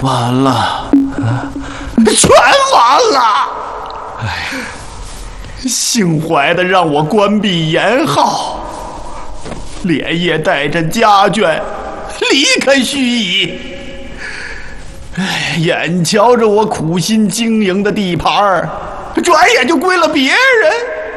完了，全完了！哎，姓怀的让我关闭延号，连夜带着家眷离开盱眙。哎，眼瞧着我苦心经营的地盘，转眼就归了别人。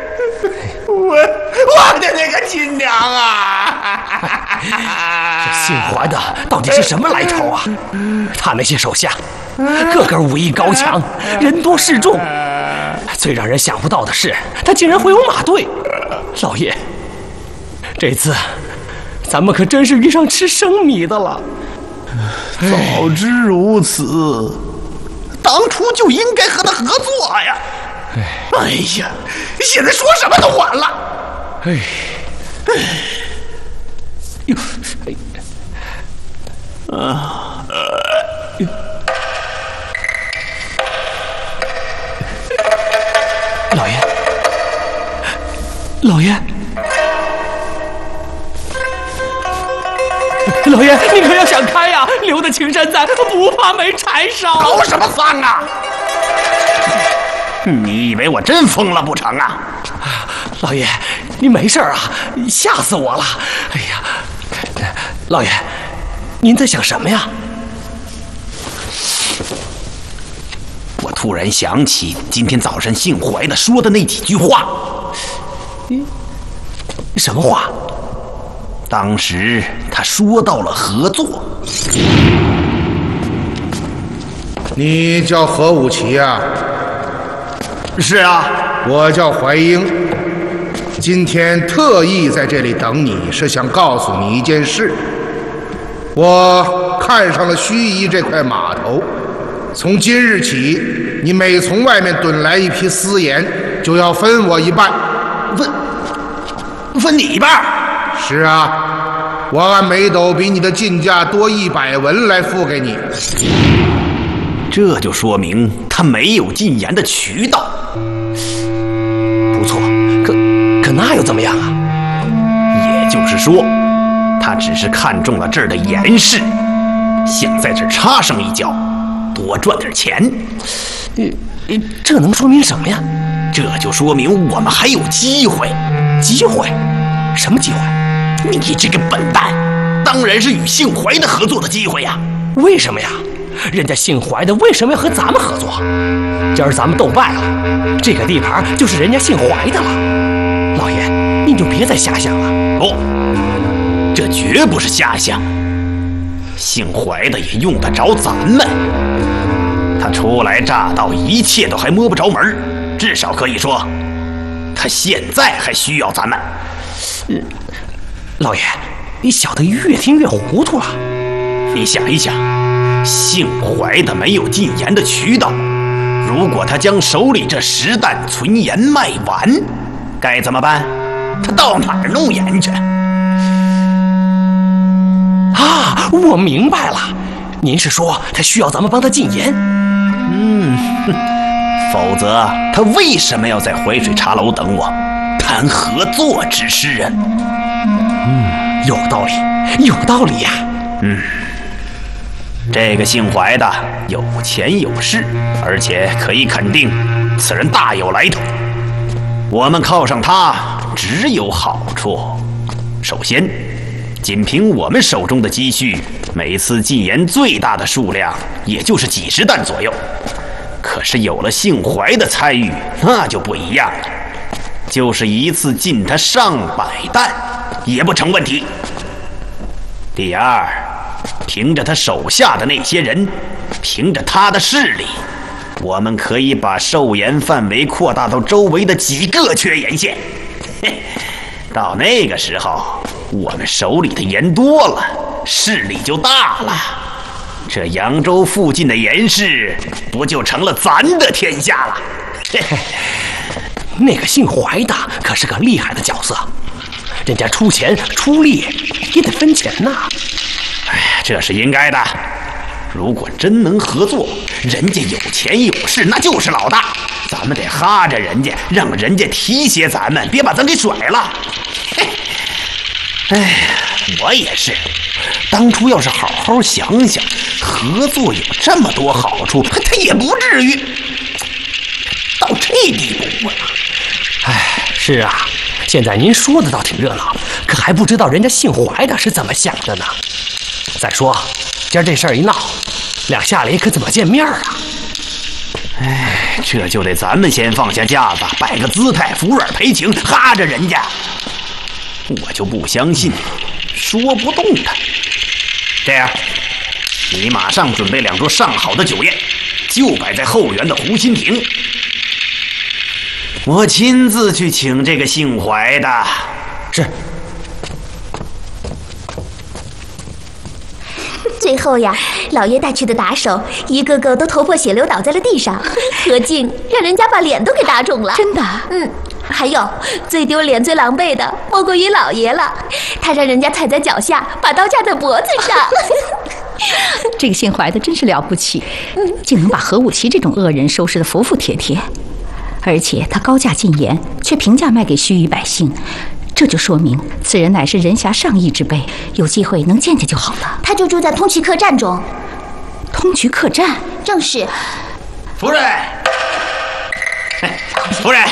我的那个亲娘啊！ 这姓怀的到底是什么来头啊？他那些手下个个武艺高强，人多势众。最让人想不到的是，他竟然会有马队。老爷，这次咱们可真是遇上吃生米的了。 早知如此，当初就应该和他合作呀！哎呀，现在说什么都晚了。 哟，老爷，老爷，老爷，你可要想开呀！留得青山在，不怕没柴烧。 搞什么丧啊！你以为我真疯了不成啊？ 老爷，你没事啊？吓死我了！哎呀，老爷，您在想什么呀？ 我突然想起今天早晨姓怀的说的那几句话。 什么话？ 当时他说到了合作。 你叫何武奇呀？ 是啊， 我叫怀英。今天特意在这里等你，是想告诉你一件事。我看上了盱眙这块码头，从今日起，你每从外面趸来一批私盐，就要分我一半。 分你一半？ 是啊，我按每斗比你的进价多100文来付给你。 这就说明他没有进盐的渠道。 不错，可那又怎么样啊？ 也就是说，他只是看中了这儿的盐市，想在这儿插上一脚，多赚点钱。 这能说明什么呀？ 这就说明我们还有机会。 机会？什么机会？ 你这个笨蛋，当然是与姓怀的合作的机会呀！ 为什么呀？人家姓怀的为什么要和咱们合作？今儿咱们斗败了，这个地盘就是人家姓怀的了。老爷，您就别再瞎想了。 不，这绝不是瞎想。姓怀的也用得着咱们。他初来乍到，一切都还摸不着门，至少可以说，他现在还需要咱们。 老爷，你小的越听越糊涂了。 你想一想，姓怀的没有进盐的渠道，如果他将手里这10担存盐卖完，该怎么办？他到哪儿弄盐去？ 啊，我明白了，您是说他需要咱们帮他进盐？ 否则他为什么要在淮水茶楼等我，谈合作之事啊？ 有道理，有道理呀。 这个姓怀的有钱有势，而且可以肯定，此人大有来头。我们靠上他只有好处。首先，仅凭我们手中的积蓄，每次进盐最大的数量也就是几十担左右。可是有了姓怀的参与，那就不一样了，就是一次进他上百担也不成问题。第二，凭着他手下的那些人，凭着他的势力，我们可以把售盐范围扩大到周围的几个缺盐县。到那个时候，我们手里的盐多了，势力就大了，这扬州附近的盐市不就成了咱的天下了？ 那个姓怀的可是个厉害的角色，人家出钱出力也得分钱呐。 这是应该的。如果真能合作，人家有钱有势，那就是老大。咱们得哈着人家，让人家提携咱们，别把咱给甩了。 哎呀，我也是，当初要是好好想想，合作有这么多好处，他也不至于到这地步啊！ 哎，是啊，现在您说的倒挺热闹，可还不知道人家姓怀的是怎么想的呢。再说，今儿这事儿一闹，两下里可怎么见面啊？ 哎，这就得咱们先放下架子，摆个姿态，服软赔情，哈着人家。我就不相信说不动他。这样，你马上准备2桌上好的酒宴，就摆在后园的湖心亭。我亲自去请这个姓怀的。 是。 最后呀，老爷带去的打手一个个都头破血流倒在了地上，何竟让人家把脸都给打肿了。 真的？ 还有最丢脸最狼狈的莫过于老爷了，他让人家踩在脚下，把刀架在脖子上。 这个姓怀的真是了不起，竟能把何武奇这种恶人收拾得服服帖帖，而且他高价进言，却平价卖给盱眙百姓。这就说明此人乃是人侠上亿之辈，有机会能见见就好了。 他就住在通衢客栈中。 通衢客栈？ 正是。 夫人，夫人，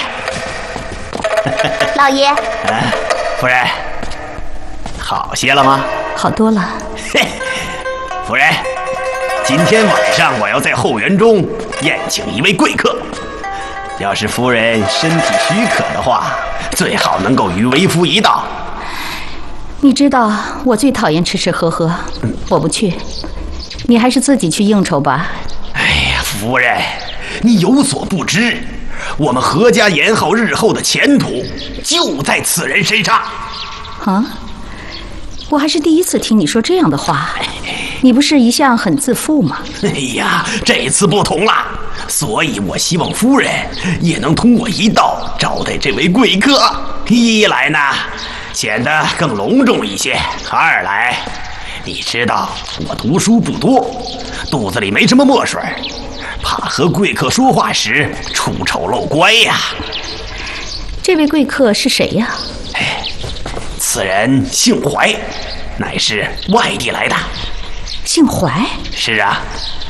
老爷。 夫人，好些了吗？ 好多了。 夫人，今天晚上我要在后园中宴请一位贵客，要是夫人身体许可的话，最好能够与为夫一道。 你知道我最讨厌吃吃喝喝，我不去，你还是自己去应酬吧。 哎呀，夫人，你有所不知，我们何家延浩日后的前途就在此人身上。 啊？我还是第一次听你说这样的话。你不是一向很自负吗？ 哎呀，这次不同了，所以我希望夫人也能同我一道招待这位贵客。一来呢，显得更隆重一些；二来，你知道我读书不多，肚子里没什么墨水，怕和贵客说话时出丑漏乖呀。 这位贵客是谁呀？ 此人姓怀，乃是外地来的。 姓怀？ 是啊。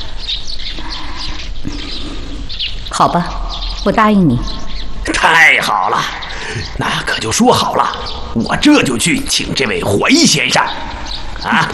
好吧，我答应你。 太好了，那可就说好了，我这就去请这位怀先生。啊！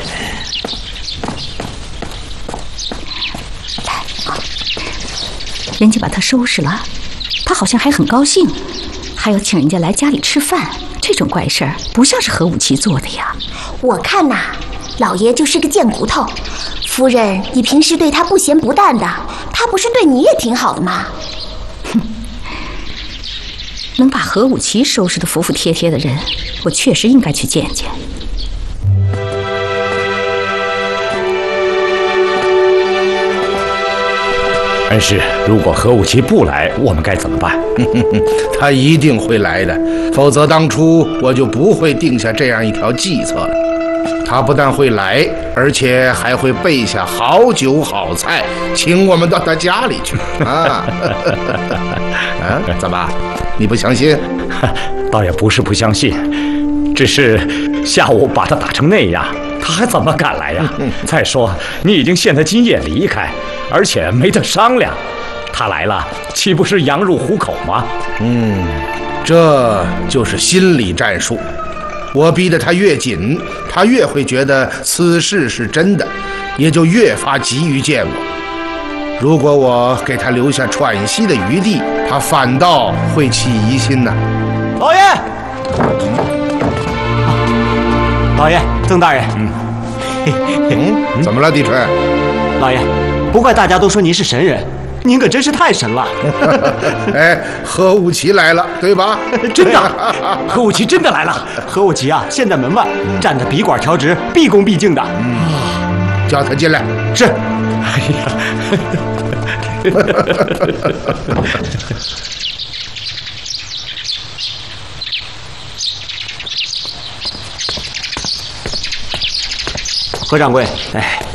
人家把他收拾了，他好像还很高兴，还要请人家来家里吃饭。这种怪事儿不像是何武奇做的呀。 我看呐，老爷就是个贱骨头。夫人，你平时对他不咸不淡的，他不是对你也挺好的吗？ 哼，能把何武奇收拾得服服帖帖的人，我确实应该去见见。 恩师，如果何武奇不来，我们该怎么办？ 他一定会来的，否则当初我就不会定下这样一条计策了。他不但会来，而且还会备下好酒好菜，请我们到他家里去啊！怎么？你不相信？ 倒也不是不相信，只是下午把他打成那样，他还怎么敢来呀？再说你已经限他今夜离开，而且没得商量，他来了岂不是羊入虎口吗？ 这就是心理战术。我逼得他越紧，他越会觉得此事是真的，也就越发急于见我。如果我给他留下喘息的余地，他反倒会起疑心呢。 老爷，老爷，曾大人， 怎么了，狄春？ 老爷，不怪大家都说您是神人，您可真是太神了。 哎，何武奇来了，对吧？ 真的，何武奇真的来了。何武奇啊，现在门外站着笔管调直，毕恭毕敬的。 叫他进来。 是。 哎呀。 何掌柜，哎，